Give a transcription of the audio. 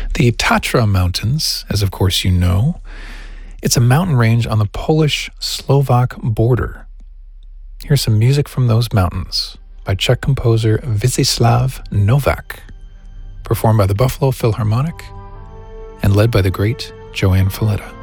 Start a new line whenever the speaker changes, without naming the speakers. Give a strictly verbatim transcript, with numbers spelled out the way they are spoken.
The Tatra Mountains, as of course you know, it's a mountain range on the Polish-Slovak border. Here's some music from those mountains by Czech composer Vítislav Novák, performed by the Buffalo Philharmonic and led by the great Joanne Falletta.